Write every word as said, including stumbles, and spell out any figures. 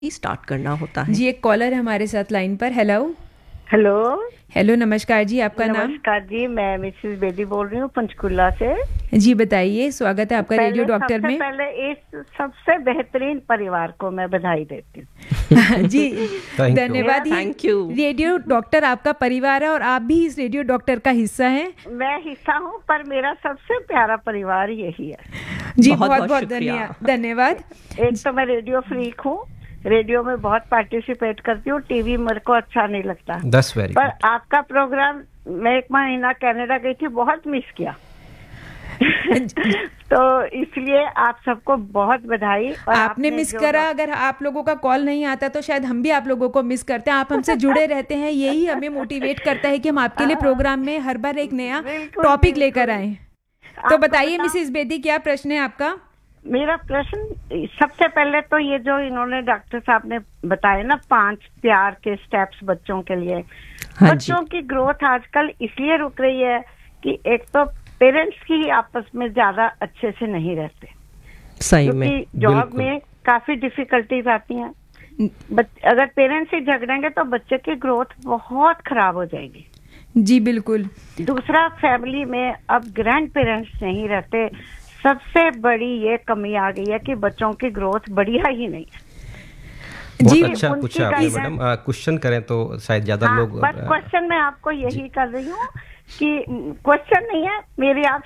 Start करना होता है। जी, एक कॉलर है हमारे साथ लाइन पर। हेलो हेलो हेलो नमस्कार जी, आपका नाम? नमस्कार जी, मैं मिसेस बेदी बोल रही हूँ पंचकुला से। जी बताइए, स्वागत है आपका रेडियो डॉक्टर सबसे में। पहले इस सबसे बेहतरीन परिवार को मैं बधाई देती हूँ। जी धन्यवाद। Thank you. रेडियो डॉक्टर आपका परिवार है और आप भी इस रेडियो डॉक्टर का हिस्सा हैं। मैं हिस्सा हूँ, पर मेरा सबसे प्यारा परिवार यही है। जी बहुत बहुत बहुत शुक्रिया। धन्यवाद। एक तो मैं रेडियो फ्रीक हूँ, रेडियो में बहुत पार्टिसिपेट करती हूँ, टीवी मेरे को अच्छा नहीं लगता। दस वेरी पर आपका प्रोग्राम मैं एक महीना कनाडा गई थी, बहुत मिस किया। तो इसलिए आप सबको बहुत बधाई। और आपने मिस करा, अगर आप लोगों का कॉल नहीं आता तो शायद हम भी आप लोगों को मिस करते हैं। आप हमसे जुड़े रहते हैं, यही हमें मोटिवेट करता है कि हम आपके लिए प्रोग्राम में हर बार एक नया टॉपिक लेकर आए। तो बताइए मिसेस बेदी, क्या प्रश्न है आपका? मेरा प्रश्न सबसे पहले तो ये जो इन्होंने डॉक्टर साहब ने बताया ना, पांच प्यार के स्टेप्स बच्चों के लिए। हाँ बच्चों की ग्रोथ आजकल इसलिए रुक रही है कि एक तो पेरेंट्स ही आपस में ज्यादा अच्छे से नहीं रहते, सही में क्योंकि जॉब में काफी डिफिकल्टीज आती हैं। अगर पेरेंट्स ही झगड़ेंगे तो बच्चे की ग्रोथ बहुत खराब हो जाएगी। जी बिल्कुल। दूसरा, फैमिली में अब ग्रैंड पेरेंट्स नहीं रहते। सबसे बड़ी ये कमी आ गई है कि बच्चों की ग्रोथ बढ़िया ही नहीं है। बहुत जी, अच्छा पूछा आपने मैडम। क्वेश्चन करें तो शायद ज्यादा हाँ, लोग। बस क्वेश्चन मैं आपको यही कर रही हूँ कि क्वेश्चन नहीं है मेरी, आप